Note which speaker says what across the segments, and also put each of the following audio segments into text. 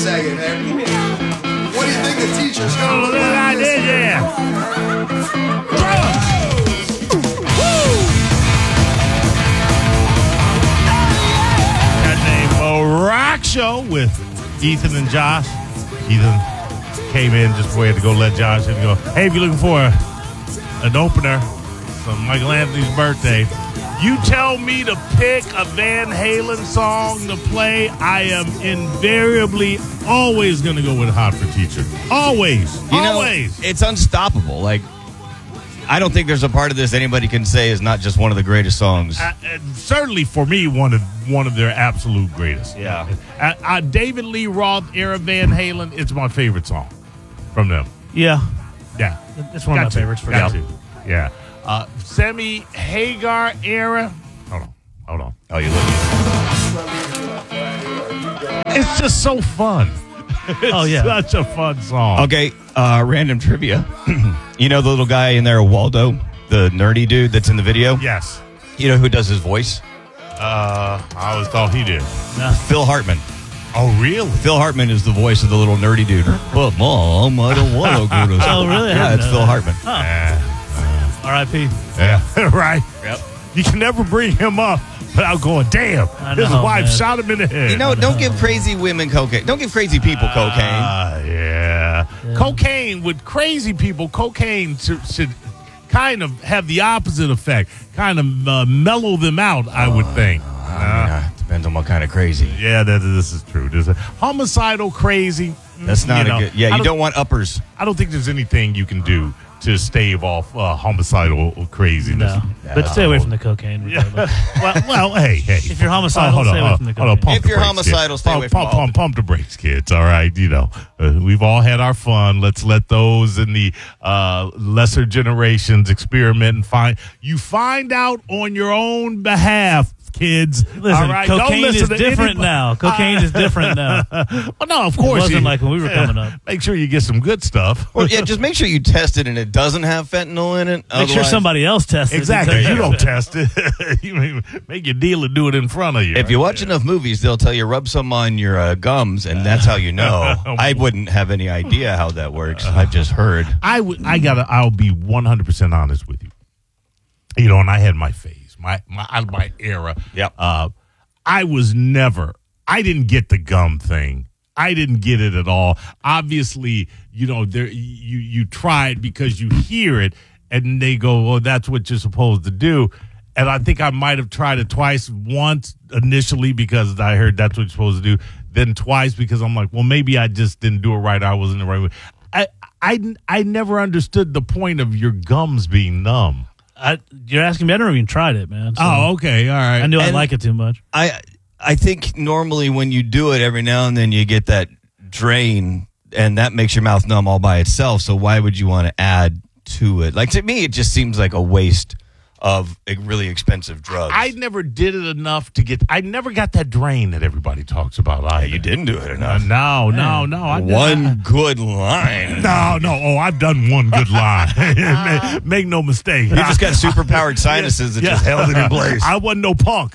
Speaker 1: second, man. What do you think the teacher's going to look like?
Speaker 2: I did, yeah. That name Rock Show with Ethan and Josh. Ethan came in just waited to go let Josh in and go, hey, if you're looking for an opener for Michael Anthony's birthday, you tell me to pick a Van Halen song to play, I am invariably always going to go with Hot for Teacher. Always. Always.
Speaker 3: It's unstoppable. Like, I don't think there's a part of this anybody can say is not just one of the greatest songs.
Speaker 2: Certainly for me, one of their absolute greatest.
Speaker 3: Yeah.
Speaker 2: David Lee Roth era Van Halen, it's my favorite song from them.
Speaker 4: Yeah.
Speaker 2: Yeah.
Speaker 4: It's one of my favorites for
Speaker 2: sure. Yeah. Sammy Hagar era. Hold on.
Speaker 3: Oh, you look.
Speaker 2: It's just so fun.
Speaker 4: Oh, yeah.
Speaker 2: Such a fun song.
Speaker 3: Okay, random trivia. You know the little guy in there, Waldo, the nerdy dude that's in the video?
Speaker 2: Yes.
Speaker 3: You know who does his voice?
Speaker 2: I always thought he did.
Speaker 3: Phil Hartman.
Speaker 2: Oh, really?
Speaker 3: Phil Hartman is the voice of the little nerdy dude. But Mom, I don't want to go to
Speaker 4: Oh, really?
Speaker 3: Yeah, it's Phil Hartman.
Speaker 4: R.I.P.
Speaker 2: Yeah, right.
Speaker 3: Yep.
Speaker 2: You can never bring him up without going, damn, his wife shot him in the head.
Speaker 3: You know, don't give crazy women cocaine. Don't give crazy people cocaine.
Speaker 2: Yeah. Cocaine, with crazy people, cocaine should kind of have the opposite effect. Kind of mellow them out, I would think.
Speaker 3: Depends on what kind of crazy.
Speaker 2: Yeah, this is true. There's a homicidal crazy.
Speaker 3: That's not a good. Yeah, you don't want uppers.
Speaker 2: I don't think there's anything you can do to stave off homicidal craziness.
Speaker 4: No. But stay away from the cocaine.
Speaker 2: well, hey.
Speaker 4: If you're homicidal, stay away from the cocaine.
Speaker 3: If you're homicidal, stay away from all.
Speaker 2: Pump the brakes, kids. All right, you know, we've all had our fun. Let's let those in the lesser generations experiment and find out on your own behalf. Kids,
Speaker 4: listen,
Speaker 2: all right?
Speaker 4: cocaine is different now. Cocaine is different now.
Speaker 2: Well, no, of course.
Speaker 4: It wasn't like when we were coming up.
Speaker 2: Make sure you get some good stuff.
Speaker 3: Well, yeah, just make sure you test it and it doesn't have fentanyl in it.
Speaker 4: Make sure somebody else tests it.
Speaker 2: Exactly. You don't test it. You make your dealer do it in front of you.
Speaker 3: If you watch enough movies, they'll tell you rub some on your gums, and that's how you know. I wouldn't have any idea how that works. I've just heard.
Speaker 2: I'll be 100% honest with you. You know, and I had my phase. My era.
Speaker 3: Yep.
Speaker 2: I didn't get the gum thing. I didn't get it at all. Obviously, you know, you try it because you hear it, and they go, well, that's what you're supposed to do. And I think I might have tried it once initially because I heard that's what you're supposed to do. Then twice because I'm like, well, maybe I just didn't do it right. I wasn't the right way. I never understood the point of your gums being numb.
Speaker 4: You're asking me. I never even tried it, man. So
Speaker 2: okay, all right.
Speaker 4: I knew I like it too much.
Speaker 3: I think normally when you do it, every now and then you get that drain, and that makes your mouth numb all by itself. So why would you want to add to it? Like, to me, it just seems like a waste of a really expensive drug.
Speaker 2: I never did it enough to get. I never got that drain that everybody talks about.
Speaker 3: Yeah, you didn't do it enough.
Speaker 2: No.
Speaker 3: One good line.
Speaker 2: No. Oh, I've done one good line. Make no mistake.
Speaker 3: You just got superpowered sinuses that just held it in place.
Speaker 2: I wasn't no punk.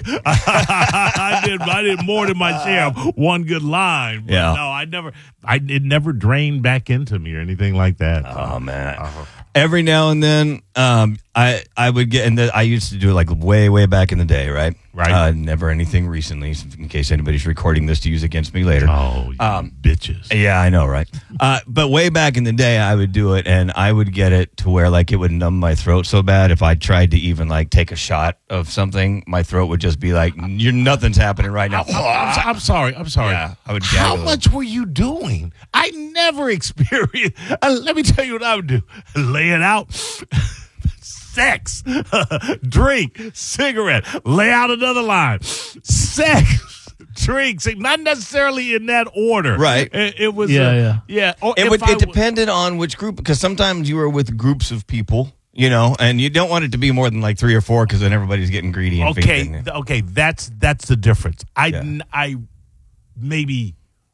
Speaker 2: I did more than my share of one good line. But no, it never drained back into me or anything like that.
Speaker 3: Oh man. Every now and then, I would get, and I used to do it like way back in the day, right?
Speaker 2: Right.
Speaker 3: Never anything recently, in case anybody's recording this to use against me later.
Speaker 2: Oh, bitches.
Speaker 3: Yeah, I know, right? But way back in the day, I would do it, and I would get it to where like it would numb my throat so bad. If I tried to even like take a shot of something, my throat would just be like, nothing's happening right now.
Speaker 2: I'm sorry.
Speaker 3: Yeah, I would.
Speaker 2: How much were you doing? I never experienced. Let me tell you what I would do. Lay it out. Sex, drink, cigarette, lay out another line. Sex, drink, not necessarily in that order.
Speaker 3: Right.
Speaker 2: It was.
Speaker 4: Yeah.
Speaker 3: It depended on which group, because sometimes you were with groups of people, you know, and you don't want it to be more than like 3 or 4 because then everybody's getting greedy. And
Speaker 2: Okay, that's the difference. I maybe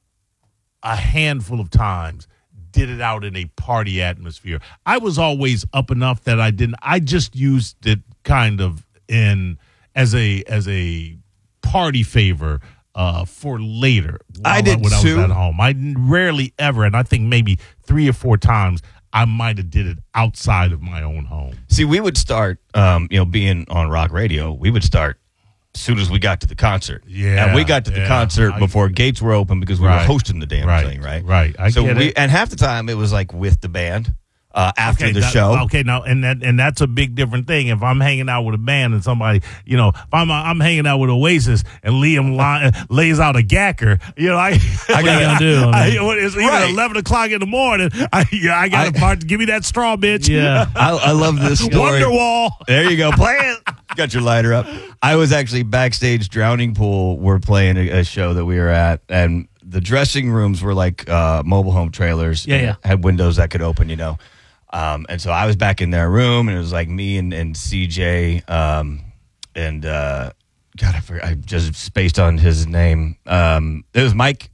Speaker 2: a handful of times did it out in a party atmosphere. I was always up enough that I just used it kind of as a party favor for later.
Speaker 3: I did
Speaker 2: when
Speaker 3: too.
Speaker 2: I was at home. I rarely ever, and I think maybe 3 or 4 times I might have did it outside of my own home.
Speaker 3: See, we would start, being on rock radio, we would start as soon as we got to the concert.
Speaker 2: Yeah,
Speaker 3: And we got to the concert before gates were open because we were
Speaker 2: Right.
Speaker 3: hosting the damn
Speaker 2: Right,
Speaker 3: thing, right?
Speaker 2: right. I get it.
Speaker 3: And half the time it was like with the band after the
Speaker 2: that-
Speaker 3: show.
Speaker 2: Okay, now and that's a big different thing. If I'm hanging out with a band and somebody, if I'm hanging out with Oasis and Liam lays out a gacker, I
Speaker 4: What are you gonna do? I mean,
Speaker 2: it's either
Speaker 3: Right.
Speaker 2: 11:00 in the morning. I got a part. Give me that straw, bitch.
Speaker 4: yeah.
Speaker 3: I love this story.
Speaker 2: Wonderwall.
Speaker 3: There you go. Play it. Got your lighter up. I was actually backstage Drowning Pool. We're playing a show that we were at, and the dressing rooms were like mobile home trailers.
Speaker 4: Yeah,
Speaker 3: and
Speaker 4: yeah.
Speaker 3: Had windows that could open, And so I was back in their room, and it was like me and CJ, God, I forgot, I just spaced on his name. It was Mike